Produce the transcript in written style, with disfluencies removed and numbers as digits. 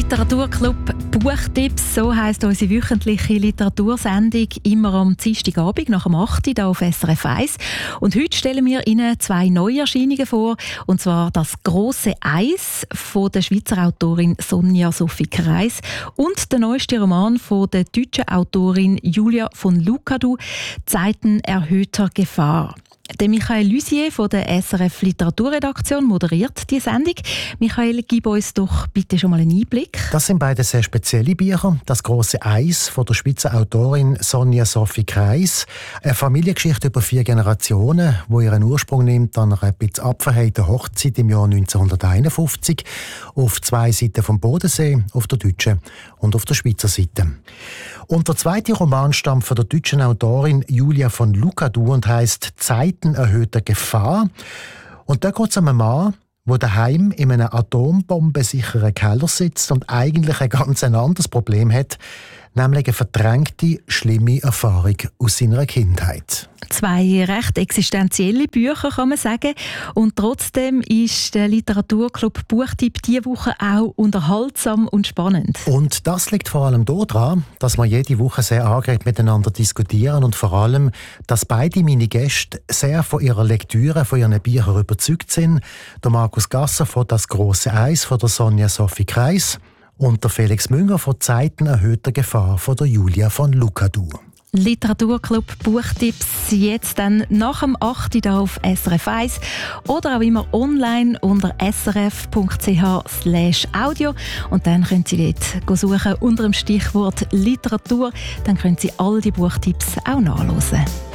Literaturclub Buchtipps, so heisst unsere wöchentliche Literatursendung, immer am Dienstagabend nach dem 8. Uhr auf SRF 1. Und heute stellen wir Ihnen 2 Neuerscheinungen vor, und zwar «Das grosse Eis» von der Schweizer Autorin Sonja Sophie Kreis und der neueste Roman von der deutschen Autorin Julia von Lucadou, «Zeiten erhöhter Gefahr». Der Michael Lusier von der SRF Literaturredaktion moderiert die Sendung. Michael, gib uns doch bitte schon mal einen Einblick. Das sind beide sehr spezielle Bücher. «Das grosse Eis» von der Schweizer Autorin Sonja Sophie Kreis. Eine Familiengeschichte über 4 Generationen, die ihren Ursprung nimmt an einer etwas abverheiten Hochzeit im Jahr 1951 auf 2 Seiten vom Bodensee, auf der deutschen und auf der Schweizer Seite. Und der zweite Roman stammt von der deutschen Autorin Julia von Lucadou und heisst «Zeiten erhöhter Gefahr». Und da geht es um einen Mann, der daheim in einem atombombensicheren Keller sitzt und eigentlich ein ganz anderes Problem hat, nämlich eine verdrängte, schlimme Erfahrung aus seiner Kindheit. 2 recht existenzielle Bücher, kann man sagen. Und trotzdem ist der Literaturclub Buchtipp diese Woche auch unterhaltsam und spannend. Und das liegt vor allem daran, dass wir jede Woche sehr angeregt miteinander diskutieren und vor allem, dass beide meine Gäste sehr von ihrer Lektüre, von ihren Büchern überzeugt sind. Der Markus Gasser von «Das grosse Eis» von der Sonja Sophie Kreis und der Felix Münger von «Zeiten erhöhter Gefahr» von der Julia von Lucadou. Literaturclub Buchtipps jetzt dann nach dem 8. Uhr auf SRF 1 oder auch immer online unter srf.ch/audio. Und dann können Sie dort suchen unter dem Stichwort Literatur. Dann können Sie all die Buchtipps auch nachlesen.